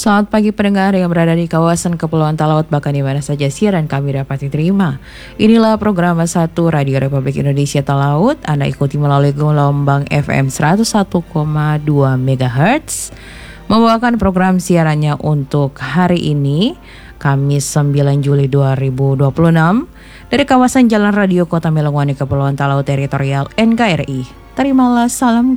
Selamat pagi pendengar yang berada di kawasan Kepulauan Talaut bahkan di mana saja siaran kami dapat diterima. Inilah program 1 Radio Republik Indonesia Talaut. Anda ikuti melalui gelombang FM 101,2 MHz. Membawakan program siarannya untuk hari ini, Kamis 9 Juli 2026 dari kawasan Jalan Radio Kota Melongwane Kepulauan Talaut Teritorial NKRI. Terimalah salam